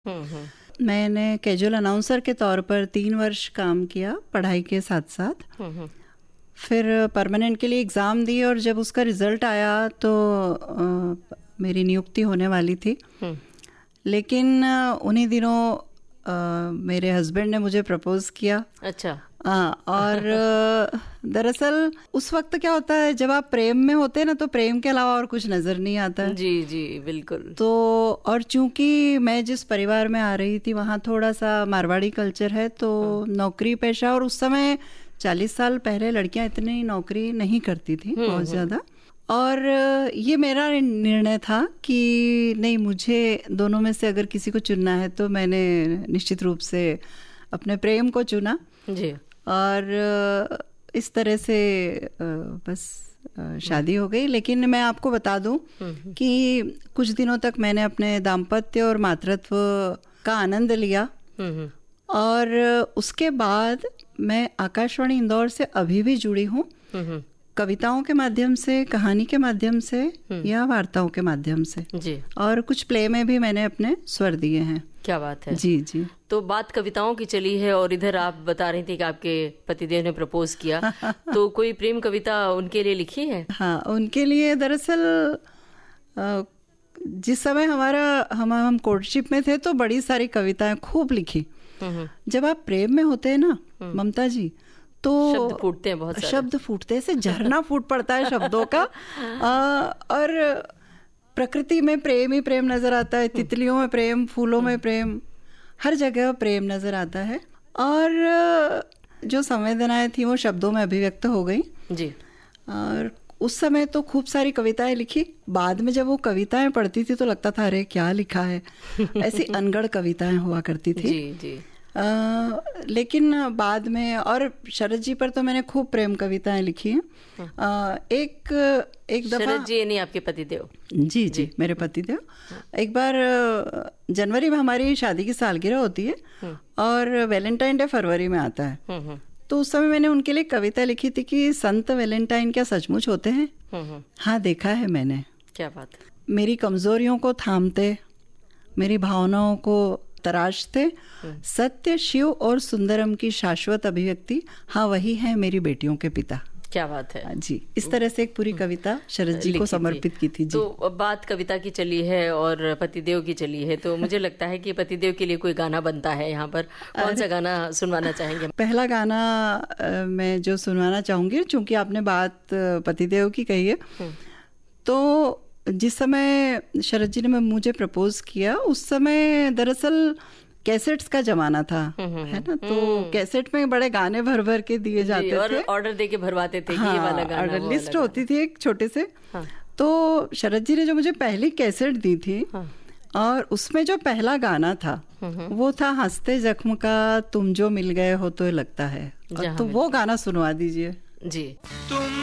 मैंने casual announcer के तौर पर 3 वर्ष काम किया पढ़ाई के साथ साथ। फिर परमानेंट के लिए एग्ज़ाम दी और जब उसका रिज़ल्ट आया तो मेरी नियुक्ति होने वाली थी। लेकिन उन्हीं दिनों मेरे हस्बैंड ने मुझे प्रपोज किया। अच्छा। और दरअसल उस वक्त क्या होता है, जब आप प्रेम में होते हैं ना तो प्रेम के अलावा और कुछ नजर नहीं आता है। जी जी बिल्कुल। तो और चूंकि मैं जिस परिवार में आ रही थी वहाँ थोड़ा सा मारवाड़ी कल्चर है, तो नौकरी पेशा, और उस समय 40 साल पहले लड़कियां इतनी नौकरी नहीं करती थी बहुत ज़्यादा। और ये मेरा निर्णय था कि नहीं, मुझे दोनों में से अगर किसी को चुनना है तो मैंने निश्चित रूप से अपने प्रेम को चुना जी। और इस तरह से बस शादी हो गई। लेकिन मैं आपको बता दूं कि कुछ दिनों तक मैंने अपने दाम्पत्य और मातृत्व का आनंद लिया। और उसके बाद मैं आकाशवाणी इंदौर से अभी भी जुड़ी हूँ, कविताओं के माध्यम से, कहानी के माध्यम से या वार्ताओं के माध्यम से जी। और कुछ प्ले में भी मैंने अपने स्वर दिए हैं। क्या बात है। जी जी। तो बात कविताओं की चली है और इधर आप बता रही थी कि आपके पतिदेव ने प्रपोज किया तो कोई प्रेम कविता उनके लिए लिखी है? हाँ, उनके लिए दरअसल जिस समय हम कोर्टशिप में थे तो बड़ी सारी कविताएं खूब लिखी। जब आप प्रेम में होते हैं ना ममता जी, तो शब्द फूटते हैं, बहुत सारे शब्द फूटते हैं, ऐसे झरना फूट पड़ता है शब्दों का। और प्रकृति में प्रेम ही प्रेम नजर आता है, तितलियों में प्रेम, फूलों में प्रेम, हर जगह प्रेम नजर आता है। और जो संवेदनाएं थी वो शब्दों में अभिव्यक्त हो गई जी। और उस समय तो खूब सारी कविताएं लिखी। बाद में जब वो कविताएं पढ़ती थी तो लगता था अरे क्या लिखा है, ऐसी अनगढ़ कविताएं हुआ करती थी जी जी। लेकिन बाद में, और शरद जी पर तो मैंने खूब प्रेम कविताएं लिखी हैं। एक दफा शरद जी नहीं आपके पतिदेव? जी जी मेरे पतिदेव। एक बार जनवरी में हमारी शादी की सालगिरह होती है और वैलेंटाइन डे फरवरी में आता है। तो उस समय मैंने उनके लिए कविता लिखी थी कि संत वैलेंटाइन क्या सचमुच होते हैं? हाँ, देखा है मैंने। क्या बात है। मेरी कमजोरियों को थामते, मेरी भावनाओं को तराशते, सत्य, शिव और सुंदरम की शाश्वत अभिव्यक्ति, हाँ वही है मेरी बेटियों के पिता। क्या बात है जी। इस तरह से एक पूरी कविता शरद जी को समर्पित की थी जी। तो अब बात कविता की चली है और पतिदेव की चली है, तो मुझे लगता है कि पतिदेव के लिए कोई गाना बनता है यहाँ पर। कौन सा गाना सुनवाना चाहेंगे? पहला गाना मैं जो सुनवाना चाहूंगी, चूंकि आपने बात पतिदेव की कही है, तो जिस समय शरद जी ने मुझे प्रपोज किया उस समय दरअसल कैसेट्स का जमाना था, है ना। तो कैसेट में बड़े गाने भर भर के दिए जाते और थे, ऑर्डर दे के भरवाते थे। हाँ, ये वाला गाना, ऑर्डर लिस्ट होती थी एक छोटे से। हाँ। तो शरद जी ने जो मुझे पहली कैसेट दी थी, हाँ। और उसमें जो पहला गाना था वो था हंसते जख्म का तुम जो मिल गए हो तो लगता है। तो वो गाना सुनवा दीजिए जी।